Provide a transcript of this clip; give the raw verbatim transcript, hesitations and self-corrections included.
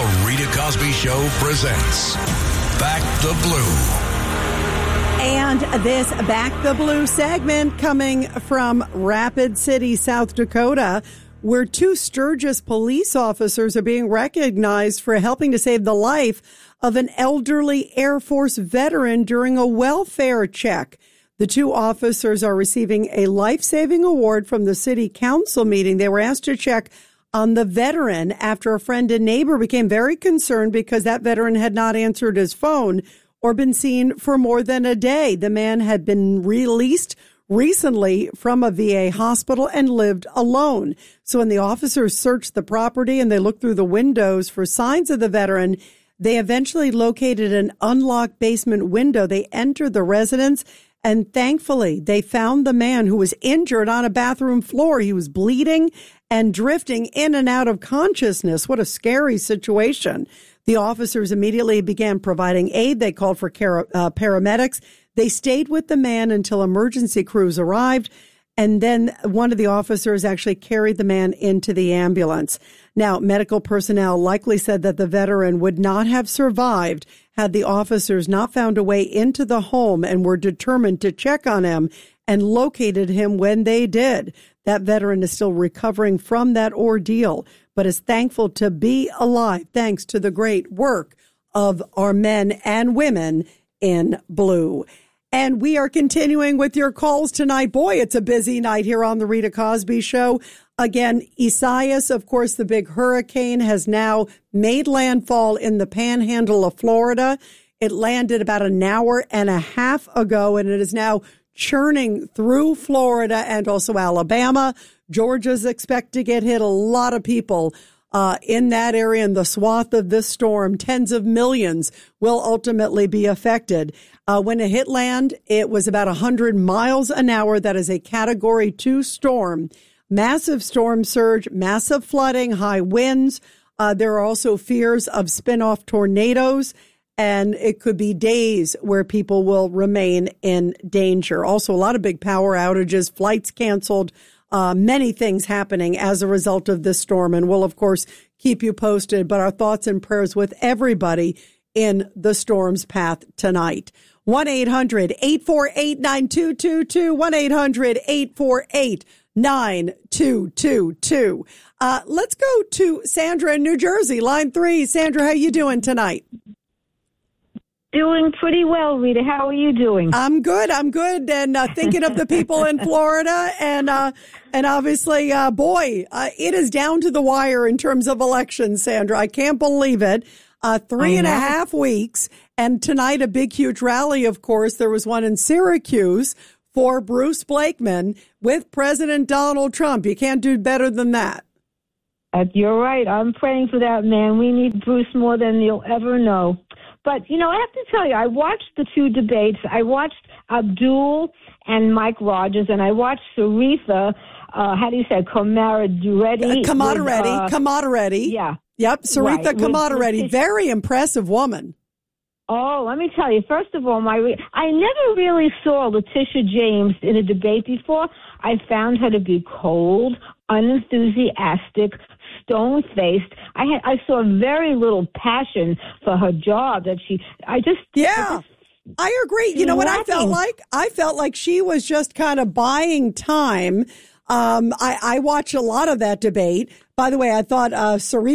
The Rita Cosby Show presents Back the Blue. And this Back the Blue segment coming from Rapid City, South Dakota, where two Sturgis police officers are being recognized for helping to save the life of an elderly Air Force veteran during a welfare check. The two officers are receiving a life-saving award from the city council meeting. They were asked to check on the veteran after a friend and neighbor became very concerned because that veteran had not answered his phone or been seen for more than a day. The man had been released recently from a V A hospital and lived alone. So when the officers searched the property and they looked through the windows for signs of the veteran, they eventually located an unlocked basement window. They entered the residence, and thankfully, they found the man who was injured on a bathroom floor. He was bleeding and drifting in and out of consciousness. What a scary situation. The officers immediately began providing aid. They called for car- uh, paramedics. They stayed with the man until emergency crews arrived. And then one of the officers actually carried the man into the ambulance. Now, medical personnel likely said that the veteran would not have survived had the officers not found a way into the home and were determined to check on him and located him when they did. That veteran is still recovering from that ordeal, but is thankful to be alive thanks to the great work of our men and women in blue. And we are continuing with your calls tonight. Boy, it's a busy night here on the Rita Cosby Show. Again, Isaias, of course, the big hurricane, has now made landfall in the panhandle of Florida. It landed about an hour and a half ago, and it is now churning through Florida and also Alabama. Georgia's expect to get hit. A lot of people uh, in that area, in the swath of this storm, tens of millions will ultimately be affected. Uh, when it hit land, it was about one hundred miles an hour. That is a Category two storm. Massive storm surge, massive flooding, high winds. Uh, there are also fears of spin-off tornadoes, and it could be days where people will remain in danger. Also, a lot of big power outages, flights canceled, uh, many things happening as a result of this storm. And we'll, of course, keep you posted. But our thoughts and prayers with everybody in the storm's path tonight. one eight hundred eight four eight nine two two two, one eight hundred eight four eight nine two two two. Uh, let's go to Sandra in New Jersey, line three. Sandra, how you doing tonight? Doing pretty well, Rita. How are you doing? I'm good. I'm good. And uh, thinking of the people in Florida. And uh, and obviously, uh, boy, uh, it is down to the wire in terms of elections, Sandra. I can't believe it. Uh, three and a half weeks. And tonight, a big, huge rally, of course. There was one in Syracuse for Bruce Blakeman with President Donald Trump. You can't do better than that. Uh, you're right. I'm praying for that man. We need Bruce more than you'll ever know. But, you know, I have to tell you, I watched the two debates. I watched Abdul and Mike Rogers, and I watched Saritha, uh, how do you say, Komarareddy? Uh, Komarareddy. Uh, Komarareddy. Yeah. Yep, Saritha right. Komarareddy. Very impressive woman. Oh, let me tell you, first of all, my re- I never really saw Letitia James in a debate before. I found her to be cold, unenthusiastic, stone-faced. I had I saw very little passion for her job that she, I just... Yeah, I, just, I agree. You know what I felt like? I felt like she was just kind of buying time. Um, I, I watched a lot of that debate. By the way, I thought uh, Saritha